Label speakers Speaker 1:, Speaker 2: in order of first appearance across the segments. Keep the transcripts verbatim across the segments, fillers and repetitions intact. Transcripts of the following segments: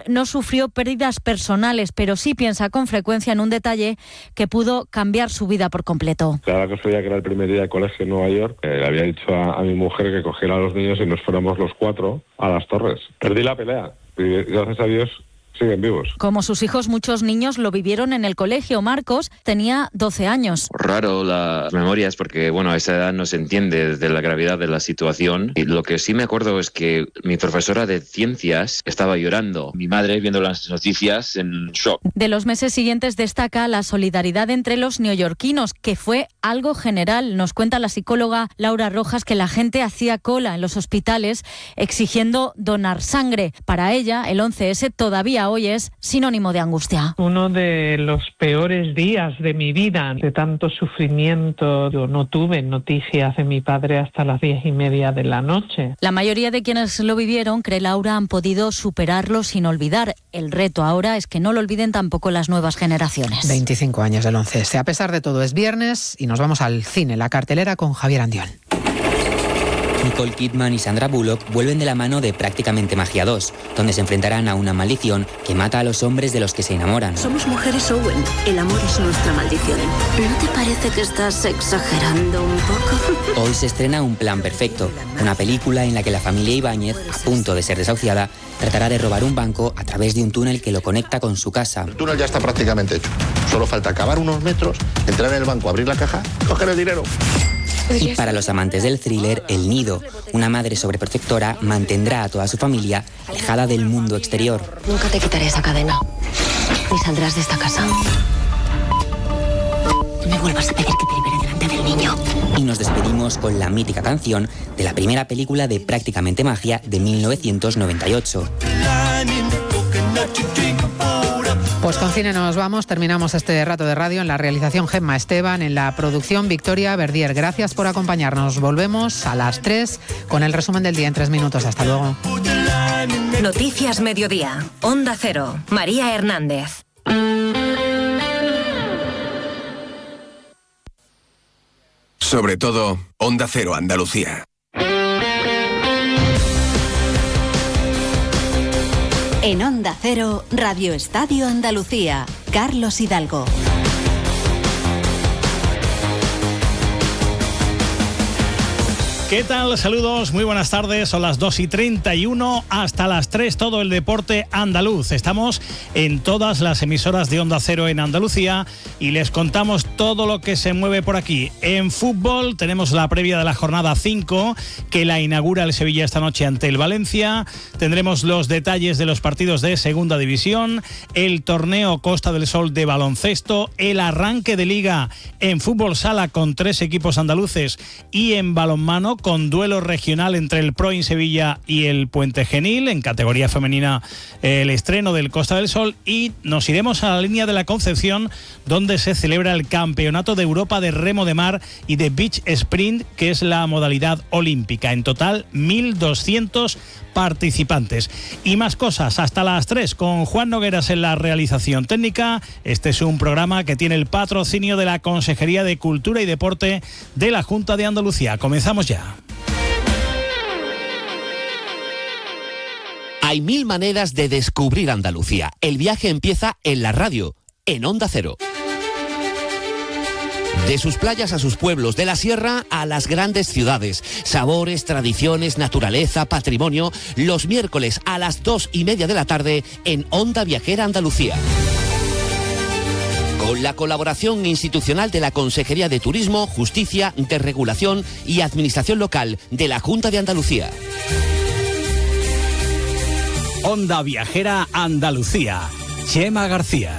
Speaker 1: no sufrió pérdidas personales, pero sí piensa con frecuencia en un detalle que pudo cambiar su vida por completo.
Speaker 2: Cada cosa ya que era el primer día de colegio en Nueva York, eh, le había dicho a, a mi mujer que cogiera a los niños y nos fuéramos los cuatro a las torres. Perdí la pelea y gracias a Dios siguen vivos.
Speaker 1: Como sus hijos, muchos niños lo vivieron en el colegio. Marcos tenía doce años.
Speaker 3: Raro las memorias porque, bueno, a esa edad no se entiende de la gravedad de la situación. Y lo que sí me acuerdo es que mi profesora de ciencias estaba llorando. Mi madre viendo las noticias en shock.
Speaker 1: De los meses siguientes destaca la solidaridad entre los neoyorquinos, que fue algo general. Nos cuenta la psicóloga Laura Rojas que la gente hacía cola en los hospitales exigiendo donar sangre. Para ella, el once ese todavía hoy es sinónimo de angustia.
Speaker 4: Uno de los peores días de mi vida, de tanto sufrimiento. Yo no tuve noticias de mi padre hasta las diez y media de la noche.
Speaker 1: La mayoría de quienes lo vivieron, cree Laura, han podido superarlo sin olvidar. El reto ahora es que no lo olviden tampoco las nuevas generaciones.
Speaker 5: veinticinco años del once ese. A pesar de todo, es viernes y nos vamos al cine, la cartelera con Javier Andión.
Speaker 6: Nicole Kidman y Sandra Bullock vuelven de la mano de Prácticamente Magia dos, donde se enfrentarán a una maldición que mata a los hombres de los que se enamoran.
Speaker 7: Somos mujeres, Owen. El amor es nuestra maldición. ¿No te parece que estás exagerando un poco?
Speaker 6: Hoy se estrena Un Plan Perfecto, una película en la que la familia Ibáñez, a punto de ser desahuciada, tratará de robar un banco a través de un túnel que lo conecta con su casa.
Speaker 8: El túnel ya está prácticamente hecho. Solo falta cavar unos metros, entrar en el banco, abrir la caja, coger el dinero.
Speaker 6: Y para los amantes del thriller, El Nido, una madre sobreprotectora mantendrá a toda su familia alejada del mundo exterior.
Speaker 7: Nunca te quitaré esa cadena, ni saldrás de esta casa. No me vuelvas a pedir que te libere delante del niño.
Speaker 6: Y nos despedimos con la mítica canción de la primera película de Prácticamente Magia de mil novecientos noventa y ocho.
Speaker 5: Pues con cine nos vamos, terminamos este rato de radio. En la realización Gemma Esteban, en la producción Victoria Verdier. Gracias por acompañarnos. Volvemos a las tres con el resumen del día en tres minutos. Hasta luego.
Speaker 9: Noticias Mediodía. Onda Cero. María Hernández.
Speaker 10: Sobre todo, Onda Cero Andalucía.
Speaker 11: En Onda Cero, Radio Estadio Andalucía, Carlos Hidalgo.
Speaker 12: ¿Qué tal? Saludos, muy buenas tardes. Son las dos y treinta y uno, hasta las tres todo el deporte andaluz. Estamos en todas las emisoras de Onda Cero en Andalucía y les contamos todo lo que se mueve por aquí. En fútbol tenemos la previa de la jornada cinco, que la inaugura el Sevilla esta noche ante el Valencia. Tendremos los detalles de los partidos de Segunda División, el torneo Costa del Sol de baloncesto, el arranque de Liga en fútbol sala con tres equipos andaluces y en balonmano con duelo regional entre el Proin Sevilla y el Puente Genil. En categoría femenina, el estreno del Costa del Sol, y nos iremos a la línea de la Concepción, donde se celebra el Campeonato de Europa de Remo de Mar y de Beach Sprint, que es la modalidad olímpica. En total, mil doscientos participantes. Y más cosas hasta las tres con Juan Nogueras en la realización técnica. Este es un programa que tiene el patrocinio de la Consejería de Cultura y Deporte de la Junta de Andalucía. Comenzamos ya.
Speaker 13: Hay mil maneras de descubrir Andalucía. El viaje empieza en la radio, en Onda Cero. De sus playas a sus pueblos, de la sierra a las grandes ciudades. Sabores, tradiciones, naturaleza, patrimonio. Los miércoles a las dos y media de la tarde en Onda Viajera Andalucía. Con la colaboración institucional de la Consejería de Turismo, Justicia, Desregulación y Administración Local de la Junta de Andalucía.
Speaker 12: Onda Viajera Andalucía. Chema García.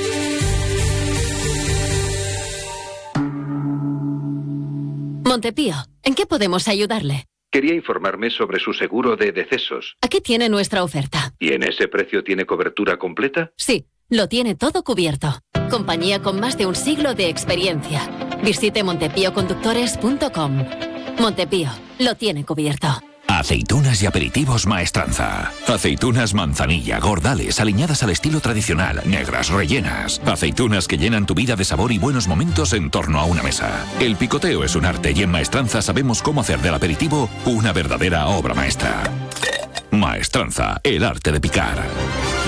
Speaker 14: Montepío, ¿en qué podemos ayudarle?
Speaker 15: Quería informarme sobre su seguro de decesos.
Speaker 14: Aquí tiene nuestra oferta.
Speaker 15: ¿Y en ese precio tiene cobertura completa?
Speaker 14: Sí, lo tiene todo cubierto. Compañía con más de un siglo de experiencia. Visite montepío conductores punto com. Montepío, lo tiene cubierto.
Speaker 16: Aceitunas y aperitivos Maestranza. Aceitunas manzanilla, gordales, aliñadas al estilo tradicional, negras, rellenas. Aceitunas que llenan tu vida de sabor y buenos momentos en torno a una mesa. El picoteo es un arte y en Maestranza sabemos cómo hacer del aperitivo una verdadera obra maestra. Maestranza, el arte de picar.